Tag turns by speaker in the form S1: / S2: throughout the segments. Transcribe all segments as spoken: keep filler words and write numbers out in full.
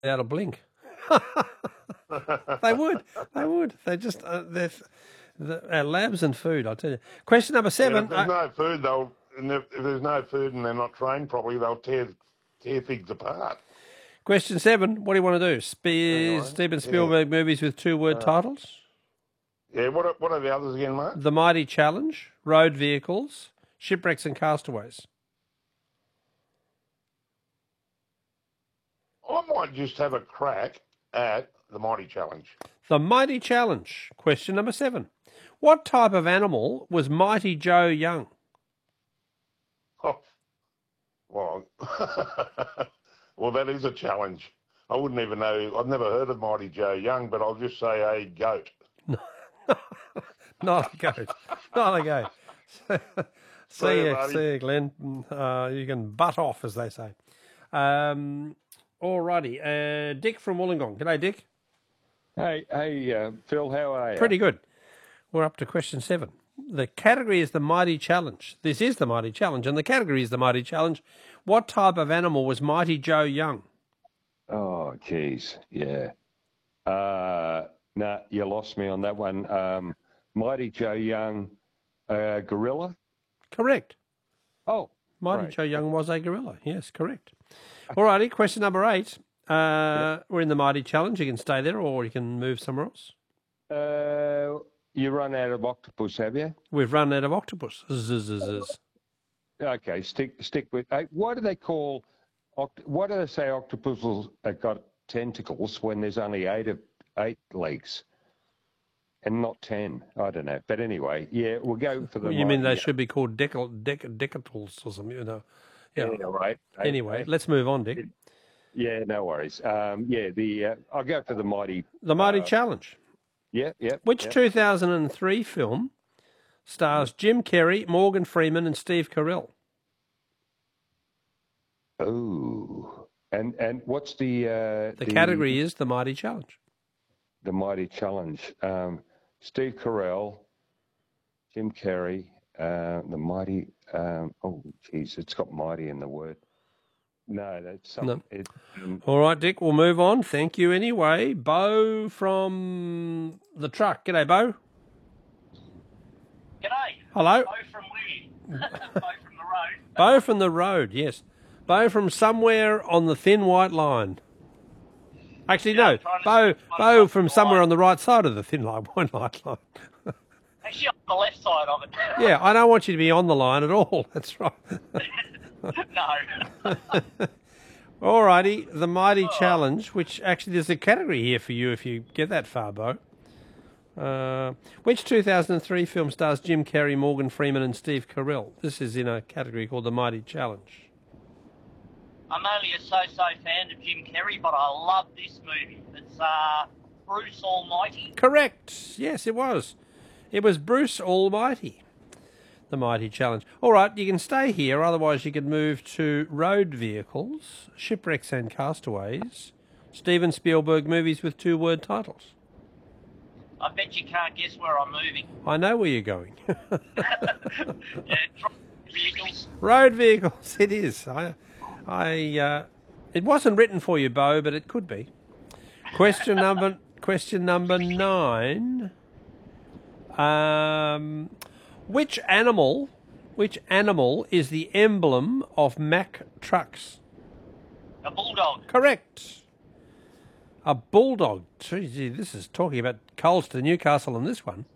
S1: without a blink. They would. They would. They just uh, they're the, uh, labs and food. I tell you. Question number seven.
S2: Yeah, if there's
S1: uh,
S2: no food, they'll. And if, if there's no food and they're not trained properly, they'll tear tear things apart.
S1: Question seven. What do you want to do? Spe-
S2: Anyway,
S1: Steven Spielberg
S2: yeah.
S1: movies with two-word
S2: Uh,
S1: titles.
S2: Yeah. What are, what are the others again, mate?
S1: The Mighty Challenge, Road Vehicles, Shipwrecks and Castaways.
S2: I might just have a crack at the Mighty Challenge.
S1: The Mighty Challenge. Question number seven. What type of animal was Mighty Joe Young?
S2: Oh, well, well, that is a challenge. I wouldn't even know. I've never heard of Mighty Joe Young, but I'll just say a goat.
S1: Not a goat. Not a goat. see
S2: See
S1: you,
S2: you, buddy.
S1: see you, Glenn. Uh, you can butt off, as they say. Um, alrighty. Uh, Dick from Wollongong. G'day, Dick.
S3: Hey, hey, uh, Phil, how are you?
S1: Pretty good. We're up to question seven. The category is the Mighty Challenge. This is the Mighty Challenge, and the category is the Mighty Challenge. What type of animal was Mighty Joe Young?
S3: Oh, geez, yeah. Uh, nah, you lost me on that one. Um, Mighty Joe Young, uh, gorilla?
S1: Correct.
S3: Oh,
S1: Mighty
S3: right.
S1: Joe Young was a gorilla. Yes, correct. Alrighty, question number eight. Uh, we're in the Mighty Challenge. You can stay there or you can move somewhere else.
S3: Uh, you run out of octopus, have you?
S1: We've run out of octopus. Zzz, zzz, zzz.
S3: Okay, stick stick with. Uh, why do they call? Oct- why do they say octopuses have got tentacles when there's only eight of eight legs, and not ten? I don't know. But anyway, yeah, we'll go for the.
S1: You mean they
S3: mighty-
S1: should be called decal, dec, decatals or something? You know. Yeah.
S3: Yeah, right.
S1: Anyway,
S3: Okay.
S1: let's move on, Dick.
S3: Yeah, no worries. Um, yeah, the uh, I'll go for the mighty.
S1: The Mighty
S3: uh,
S1: Challenge.
S3: Yeah, yeah.
S1: Which
S3: yeah.
S1: two thousand three film stars Jim Carrey, Morgan Freeman, and Steve Carell?
S3: Oh, and and what's the uh,
S1: The, category is the Mighty Challenge.
S3: The Mighty Challenge. Um, Steve Carell, Jim Carrey, uh, the Mighty. Um, oh, geez, it's got mighty in the word. No, that's something.
S1: No.
S3: It, um,
S1: All right, Dick, we'll move on. Thank you anyway. Bo from the truck. G'day, Bo.
S4: G'day.
S1: Hello.
S4: Bo from where? Bo from the road.
S1: Bo from the road, yes. Bo from somewhere on the thin white line. Actually, no.
S4: I'm trying to-
S1: Bo,
S4: I'm
S1: Bo
S4: trying
S1: from
S4: to
S1: somewhere
S4: line.
S1: on the right side of the thin line, white line.
S4: Actually, on the left side of it.
S1: Yeah, I don't want you to be on the line at all. That's right.
S4: No.
S1: All righty, the Mighty Challenge, which actually there's a category here for you if you get that far, Bo. Uh, which two thousand three film stars Jim Carrey, Morgan Freeman, and Steve Carell? This is in a category called the Mighty Challenge.
S4: I'm only a so-so fan of Jim Carrey, but I love this movie. It's uh, Bruce Almighty.
S1: Correct. Yes, it was. It was Bruce Almighty. The Mighty Challenge. All right, you can stay here, otherwise you could move to Road Vehicles, Shipwrecks and Castaways, Steven Spielberg movies with two-word titles.
S4: I bet you can't guess where I'm moving.
S1: I know where you're going.
S4: Yeah, truck vehicles.
S1: Road Vehicles, it is. I, I, uh, it wasn't written for you, Bo, but it could be. Question number, question number nine. Um, which animal, which animal is the emblem of Mack Trucks?
S4: A bulldog.
S1: Correct. A bulldog. Gee, this is talking about Coles to Newcastle on this one.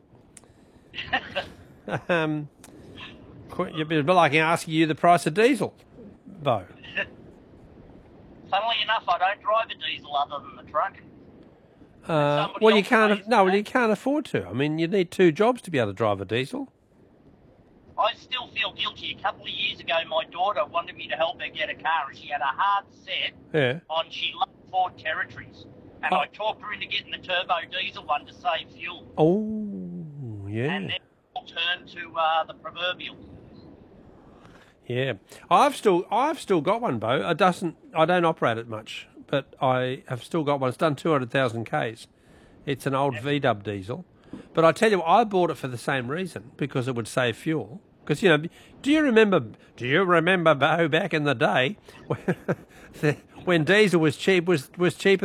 S1: um, qu- you'd be like asking you the price of diesel, Bo.
S4: Funnily enough, I don't drive a diesel other than the truck.
S1: Uh,
S4: Somebody
S1: well, you
S4: else
S1: can't.
S4: pays
S1: No, well,
S4: that.
S1: you can't afford to. I mean, you need two jobs to be able to drive a diesel.
S4: I still feel guilty. A couple of years ago, my daughter wanted me to help her get a car, and she had a hard set
S1: Yeah.
S4: on she loved Ford Territories. And
S1: Oh.
S4: I talked her into getting the turbo diesel one to save fuel.
S1: Oh, yeah.
S4: And then we'll turn to uh, the proverbial.
S1: Yeah, I've still I've still got one, Bo. It doesn't. I don't operate it much, but I have still got one. It's done two hundred thousand k's. It's an old V W diesel, but I tell you, I bought it for the same reason, because it would save fuel. Because, you know, do you remember, do you remember, Bo, back in the day when, when diesel was cheap, was, was cheaper